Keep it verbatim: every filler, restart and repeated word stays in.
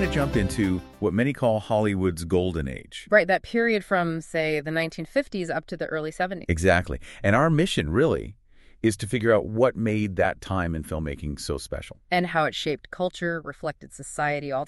to jump into what many call Hollywood's golden age. Right, that period from, say, the nineteen fifties up to the early seventies. Exactly. And our mission, really, is to figure out what made that time in filmmaking so special. And how it shaped culture, reflected society, all